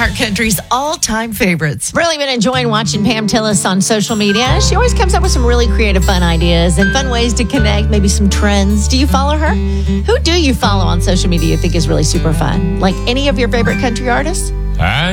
iHeart Country's all-time favorites. Really been enjoying watching Pam Tillis on social media. She always comes up with some really creative, fun ideas and fun ways to connect, maybe some trends. Do you follow her? Who do you follow on social media you think is really super fun? Like any of your favorite country artists? I